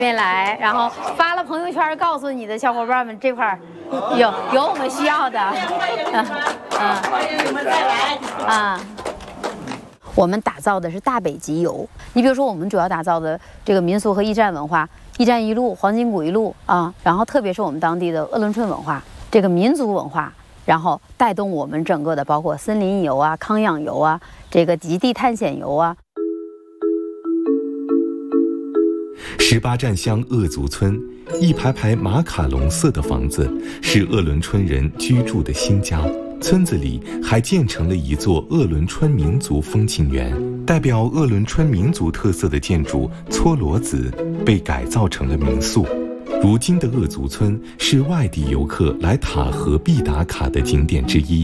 边来，然后发了朋友圈，告诉你的小伙伴们这块有我们需要的，我们打造的是大北极游。你比如说，我们主要打造的这个民俗和驿站文化，驿站一路、黄金谷一路啊，然后特别是我们当地的鄂伦春文化，这个民族文化，然后带动我们整个的，包括森林游啊、康养游啊、这个极地探险游啊。 18站乡鄂族村，一排排马卡龙色的房子是鄂伦春人居住的新家。村子里还建成了一座鄂伦春民族风情园，代表鄂伦春民族特色的建筑搓罗子被改造成了民宿。如今的鄂族村是外地游客来塔河必打卡的景点之一。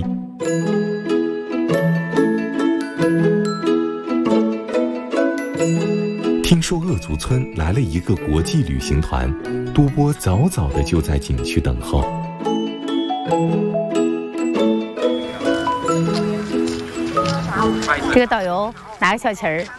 听说鄂族村来了一个国际旅行团，都波早早的就在景区等候。 这个导游拿个小旗儿，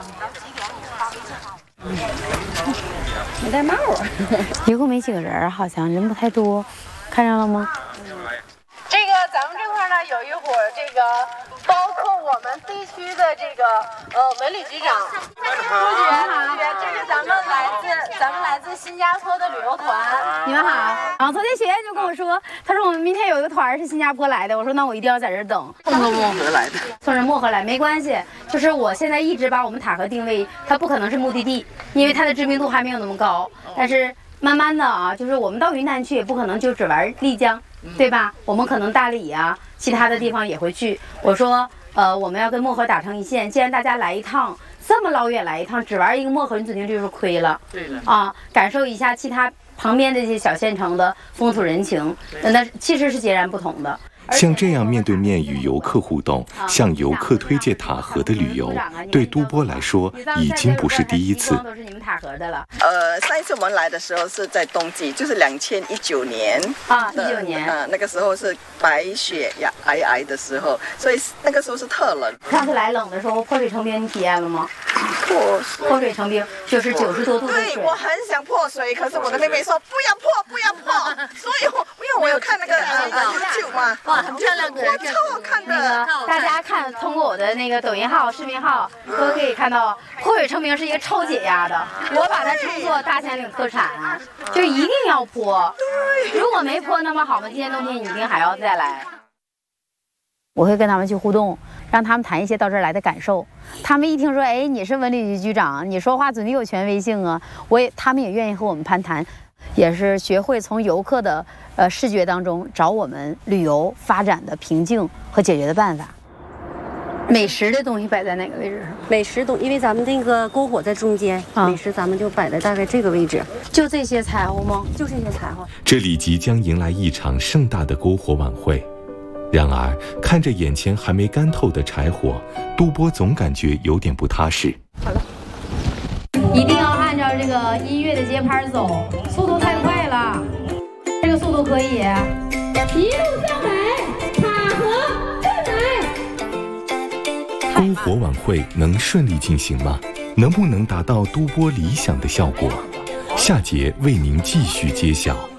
没戴帽啊， 一共没几个人，好像人不太多，看上了吗？ 这个咱们这块呢有一伙这个包括我们地区的这个文旅局长，杜觉，这是咱们来自新加坡的旅游团。 你们好。然后昨天学员就跟我说，他说我们明天有一个团是新加坡来的，我说那我一定要在这儿等。 从漠河来的， 从这漠河来没关系，就是我现在一直把我们塔河定位，它不可能是目的地，因为它的知名度还没有那么高。但是慢慢的啊，就是我们到云南去也不可能就只玩丽江，对吧？我们可能大理啊，其他的地方也会去。我说，我们要跟漠河打成一线。既然大家来一趟，这么老远来一趟，只玩一个漠河，你肯定就是亏了。对的啊，感受一下其他旁边的这些小县城的风土人情，那其实是截然不同的。 像这样面对面与游客互动，向游客推介塔河的旅游，对都波来说已经不是第一次。 都是你们塔河的了。 上一次我们来的时候是在冬季，就是2019年啊，19年， 那个时候是白雪皑的时候，所以那个时候是特冷。 上次来冷的时候，破水成冰，你体验了吗？破水成冰就是90多度的水。 对，我很想破水，可是我的妹妹说不要破，不要破，所以因为我有看那个YouTube 嘛。 很漂亮的， 哇，超好看的！ 大家看，通过我的那个抖音号、视频号都可以看到，破水成冰是一个超解压的。我把它称作大兴岭特产，就一定要泼。如果没泼那么好嘛，今年冬天你一定还要再来。我会跟他们去互动，让他们谈一些到这儿来的感受。他们一听说，哎，你是文旅局局长，你说话准有权威性啊，他们也愿意和我们攀谈。也是学会从游客的视觉当中找我们旅游发展的瓶颈和解决的办法。美食的东西摆在哪个位置上？ 美食东，因为咱们那个篝火在中间，美食咱们就摆在大概这个位置。 就这些柴火吗？ 就这些柴火。 这里即将迎来一场盛大的篝火晚会。然而，看着眼前还没干透的柴火，都波总感觉有点不踏实。 好了。一定要按照这个音乐的节拍走，速度太快了。这个速度可以。一路向北，塔河正南。 篝火晚会能顺利进行吗？能不能达到都波理想的效果？下节为您继续揭晓。